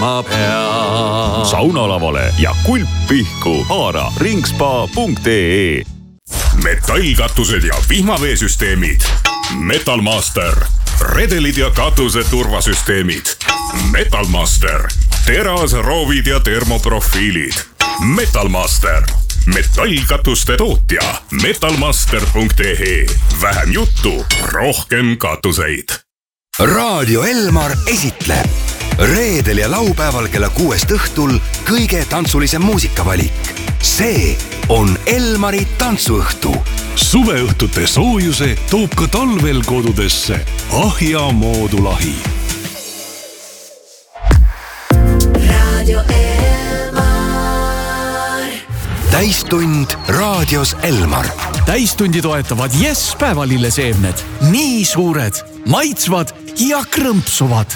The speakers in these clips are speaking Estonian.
ma pean. Saunalavale ja kulp pihku haara ringspa.ee. Metallkatused ja vihmaveesüsteemid. Metalmaster. Redelid ja katuse turvasüsteemid. Metalmaster. Terasroovid ja termoprofiilid. Metalmaster. Metallkatuste tootja. Metalmaster.ee. Vähem juttu, rohkem katuseid. Raadio Elmar esitleb reedel ja laupäeval kella 6 õhtul kõige tantsulisem muusikavalik. See on Elmari tantsuõhtu. Suveõhtute soojuse toob ka talvel kodudesse Ahja moodulahi. Raadio Elmar. Täistund raadios Elmar. Täistundi toetavad Yes päevalilleseemned. Nii suured, maitsvad ja krõmpsuvad.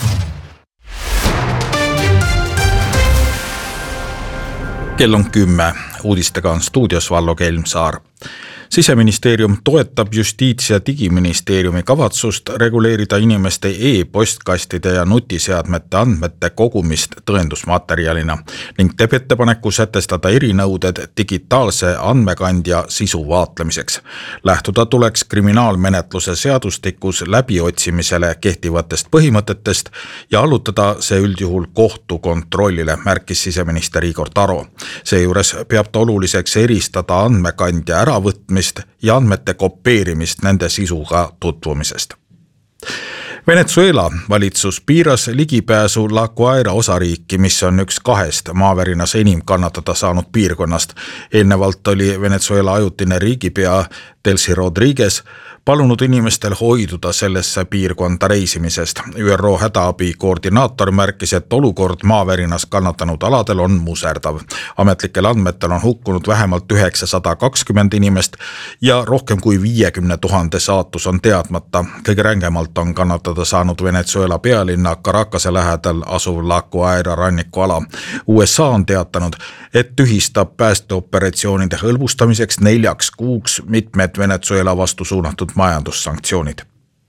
Kell on 10. Uudistega on stuudios Vallo Kelmsaar. Siseministeerium toetab Justiits- ja Digiministeeriumi kavatsust reguleerida inimeste e-postkastide ja nutiseadmete andmete kogumist tõendusmaterjalina ning teeb ettepaneku sätestada erinõuded digitaalse andmekandja sisu vaatlemiseks. Lähtuda tuleks kriminaalmenetluse seadustikus läbiotsimisele kehtivatest põhimõtetest ja allutada see üldjuhul kohtukontrollile, märkis siseminister Igor Taro. Seejuures peab ta oluliseks eristada andmekandja äravõtmist ja andmete kopeerimist nende sisuga tutvumisest. Venezuela valitsus piiras ligipääsu La Guaira osariiki, mis on üks 2 maavärinas enim kannatada saanud piirkonnast. Eelnevalt oli Venezuela ajutine riigipea Delcy Rodriguez palunud inimestel hoiduda sellesse piirkonda reisimisest. ÜRO hädaabi koordinaator märkis, et olukord maavärinas kannatanud aladel on muserdav. Ametlikel andmetel on hukkunud vähemalt 920 inimest ja rohkem kui 50 000 saatus on teadmata. Kõige rängemalt on kannatada saanud Venezuela pealinna Caracase lähedal asuv La Guaira rannikuala. USA on teatanud, et tühistab päästeoperatsioonide hõlbustamiseks 4 kuuks mitmed Venezuela vastu suunatud majandussanktsioonid.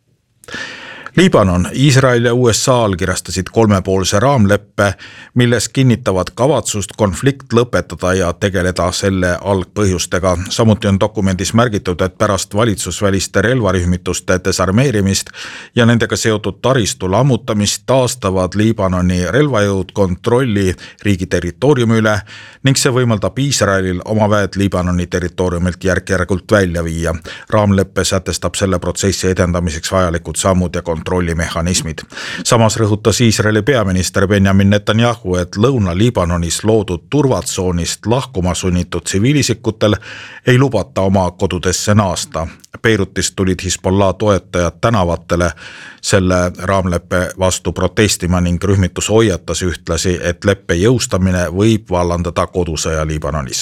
Liibanon, Iisrael ja USA allkirjastasid 3-poolse raamleppe, milles kinnitavad kavatsust konflikt lõpetada ja tegeleda selle algpõhjustega. Samuti on dokumendis märgitud, et pärast valitsusväliste relvarühmituste desarmeerimist ja nendega seotud taristu lammutamist taastavad Liibanoni relvajõud kontrolli riigi territooriumi üle ning see võimaldab Iisraelil oma väed Liibanoni territooriumilt järk-järgult välja viia. Raamleppe sätestab selle protsessi edendamiseks vajalikud sammud ja kontrollimehhanismid. Samas rõhutas Iisraeli peaminister Benjamin Netanyahu, et Lõuna-Liibanonis loodud turvatsoonist lahkuma sunnitud tsiviilisikutel ei lubata oma kodudesse naasta. Beirutist tulid Hezbollah toetajad tänavatele selle raamleppe vastu protestima ning rühmitus hoiatas ühtlasi, et leppe jõustamine võib vallandada kodusõja Liibanonis.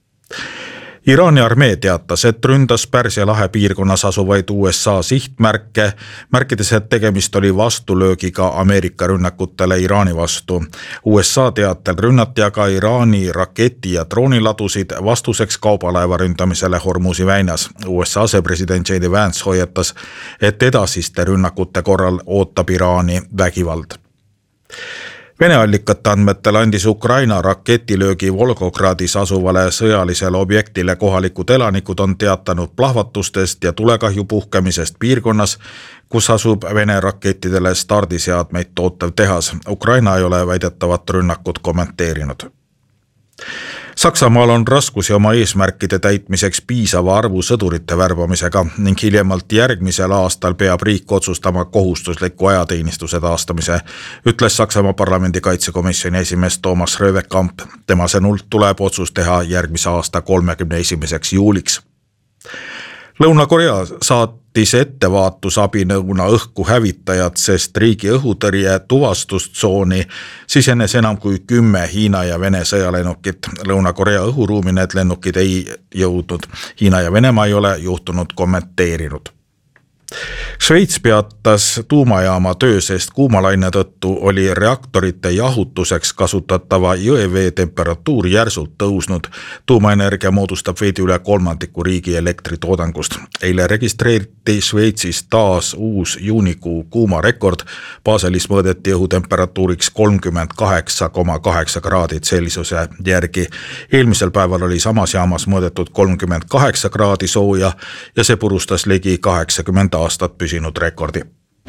Iraani armee teatas, et ründas Pärsia lahe piirkonnas asuvaid USA sihtmärke, märkides, et tegemist oli vastulöögiga Ameerika rünnakutele Iraani vastu. USA teatel rünnati aga Iraani raketi- ja drooniladusid vastuseks kaubalaeva ründamisele Hormuzi väinas. USA asepresident J.D. Vance hoiatas, et edasiste rünnakute korral ootab Iraani vägivald. Vene allikate andmetel andis Ukraina raketilöögi Volgogradis asuvale sõjalisele objektile kohalikud elanikud on teatanud plahvatustest ja tulekahju puhkemisest piirkonnas, kus asub Vene rakettidele stardiseadmeid tootev tehas. Ukraina ei ole väidetavat rünnakut kommenteerinud. Saksamaal on raskusi oma eesmärkide täitmiseks piisava arvu sõdurite värbamisega ning hiljemalt järgmisel aastal peab riik otsustama kohustusliku ajateenistuse taastamise, ütles Saksamaa parlamendi kaitsekomisjoni esimees Thomas Röwekamp. Tema sõnul tuleb otsus teha järgmise aasta 31. juuliks. Lõuna-Korea saatis ettevaatusabinõuna õhku hävitajad, sest riigi õhutõrje tuvastustsooni sisenes enam kui 10 Hiina ja Vene sõjalennukit. Lõuna-Korea õhuruumi need lennukid ei jõudnud. Hiina ja Venemaa ei ole juhtunud kommenteerinud. Šveits peatas tuumajaama töö, sest kuumalaine tõttu oli reaktorite jahutuseks kasutatava jõevee temperatuur järsult tõusnud. Tuumaenergia moodustab veidi üle 1/3 riigi elektritoodangust. Eile registreeriti Šveitsis taas uus juunikuu kuumarekord. Baselis mõõdeti õhutemperatuuriks 38,8 kraadi Celsiuse järgi. Eelmisel päeval oli samas jaamas mõõdetud 38 kraadi sooja ja see purustas ligi 80 aastat püsinud rekordi.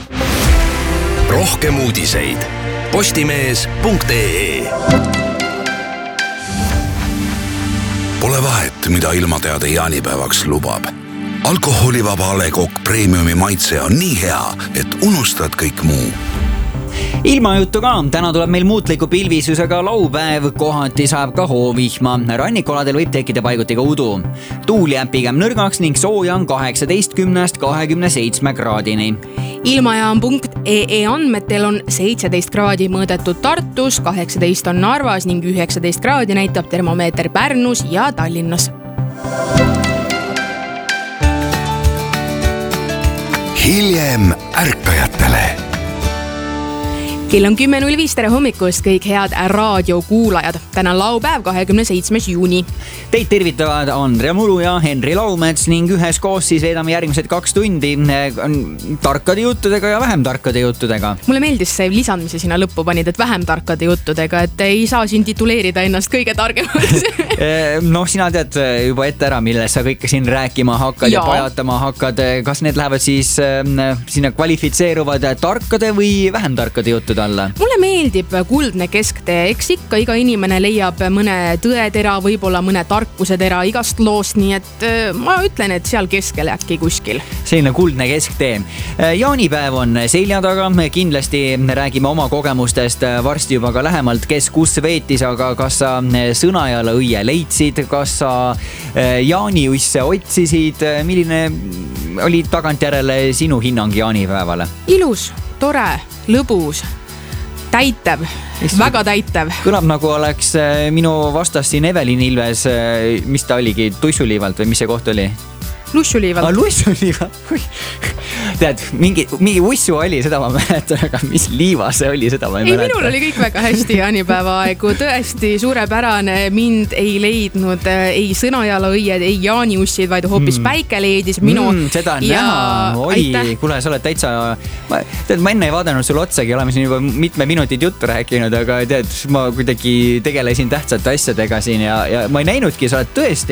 Rohkem uudiseid postimees.ee. Pole vahet, mida ilmateade jaanipäevaks lubab. Alkoholivaba A. Le Coq Premiumi maitse on nii hea, et unustad kõik muu. Ilmajuttu ka, täna tuleb meil muutliku pilvisusega laupäev, kohati saab ka hoovihma. Rannikualadel võib tekkida paiguti ka udu. Tuul jääb pigem nõrgaks ning sooja on 18–27 kraadini. Ilmajaam.ee andmetel on 17 kraadi mõõdetud Tartus, 18 on Narvas ning 19 kraadi näitab termomeeter Pärnus ja Tallinnas. Hiljem ärkajatele. Kell on 10.05, tere hommikust kõik head raadiokuulajad. Täna laupäev 27. juuni. Teid tervitavad Andrea Muru ja Henri Laumets ning üheskoos siis veedame järgmised 2 tundi tarkade juttudega ja vähem tarkade juttudega. Mulle meeldis see lisand, mis sinna lõppu panid, et vähem tarkade juttudega, et ei saa siin tituleerida ennast kõige targemaks. Sina tead juba ette ära, millest sa kõike siin rääkima hakkad ja pajatama hakkad. Kas need lähevad siis sinna kvalifitseeruvad tarkade või vähem tarkade juttude alla? Mulle meeldib kuldne kesktee, eks ikka iga inimene leiab mõne tõetera, võib-olla mõne tarkusetera igast loost, nii et ma ütlen, et seal keskel äkki kuskil. Selline kuldne kesktee. Jaanipäev on selja taga, kindlasti räägime oma kogemustest varsti juba ka lähemalt, kes kus veetis, aga kas sa Sõnajala õie leidsid, kas sa jaaniuisse otsisid, milline oli tagantjärele sinu hinnang jaanipäevale? Ilus, tore, lõbus. Täitev, väga täitev. Kõlab nagu oleks minu vastas siin Evelin Ilves, mis ta oligi, Tussuliivalt või mis see koht oli? Lussuliivalt. Lussuliivalt. Tead, mingi ussu oli, seda ma mäletan, aga mis liiva see oli, seda ma ei mäleta. Minul oli kõik väga hästi jaanipäeva aegu, tõesti suurepärane, mind ei leidnud ei Sõnajala õied, ei jaaniussid, vaid hoopis päike leidis minu. Seda on näha, kuule, sa oled täitsa, ma enne ei vaadanud sul otsagi, oleme siin juba mitme minutit juttu rääkinud, aga tead, ma kuidagi tegelesin tähtsate asjadega siin ja ma ei näinudki, sa oled tõesti,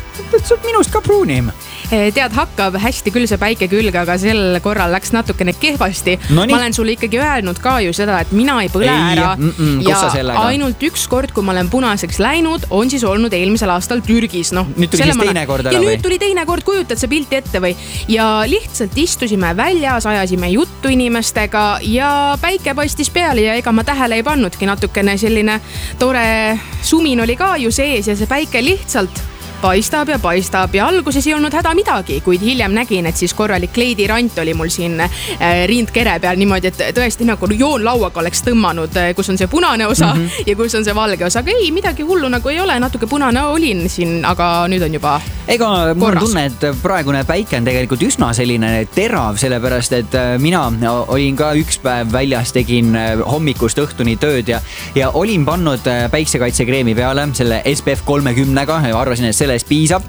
sa oled minust ka pruunim. Tead, hakkab hästi küll see päike külge, aga sel korral läks natukene kehvasti. Ma olen sulle ikkagi öelnud ka ju seda, et mina ei põle ära. Ja ainult üks kord, kui ma olen punaseks läinud, on siis olnud eelmisel aastal Türgis. Nüüd tuli siis teine kord ära või? Ja nüüd tuli teine kord, kujutad see pilti ette või? Ja lihtsalt istusime väljas, ajasime juttu inimestega ja päike paistis peale ja ega ma tähele ei pannudki, natukene selline tore sumin oli ka ju sees ja see päike lihtsalt paistab ja alguses ei olnud häda midagi, kuid hiljem nägin, et siis korralik kleidirant oli mul siin rindkere peal niimoodi, et tõesti nagu joonlauaga oleks tõmmanud, kus on see punane osa ja kus on see valge osa, aga ei, midagi hullu nagu ei ole, natuke punane olin siin, aga nüüd on juba ega mul on tunne, et praegune päike on tegelikult üsna selline terav, sellepärast, et mina olin ka üks päev väljas, tegin hommikust õhtuni tööd ja olin pannud päiksekaitsekreemi peale selle SPF 30-ga ja arvasin, et sellest piisab.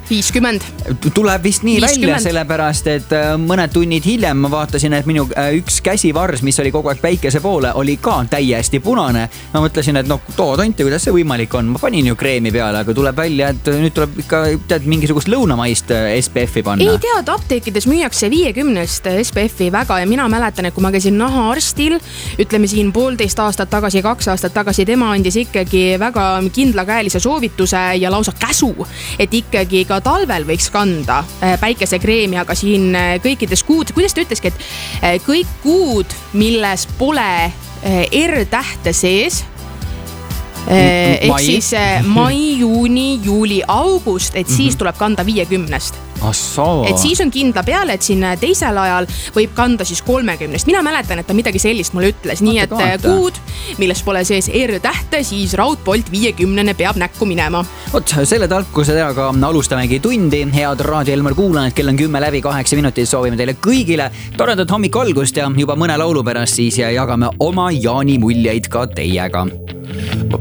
50. Tuleb vist nii 50. Välja, sellepärast, et mõned tunnid hiljem ma vaatasin, et minu üks käsivars, mis oli kogu aeg päikese poole, oli ka täiesti punane. Ma mõtlesin, et too tonti, kuidas see võimalik on. Ma panin ju kreemi peale, aga tuleb välja, et nüüd tuleb ikka mingisugust lõunamaist SPF-i panna. Ei tead, apteekides müüakse 50 SPF-i väga ja mina mäletan, et kui ma käisin nahaarstil, ütleme siin 1,5 aastat tagasi, 2 aastat tagasi, tema andis ikkagi väga kindlakäelise soovituse ja lausa käsu, et ikkagi ka talvel võiks kanda päikesekreemi, aga siin kõikides kuud, kuidas ta ütleski, et kõik kuud, milles pole R-tähte sees, ehk siis mai, juuni, juuli, august, et siis tuleb kanda 50-st. Et siis on kindla peale, et siin teisel ajal võib kanda siis 30-st. Mina mäletan, et ta midagi sellist mulle ütles, nii et kuud, milles pole sees R-tähte, siis raudpolt 50 peab näkku minema. Vot, selle tarkuse teaga alustamegi tundi. Head Raadio Elmar kuulajad, kell on 10:08 minutit, soovime teile kõigile toredat hommikualgust ja juba mõne laulu pärast siis jagame oma jaanimuljeid ka teiega.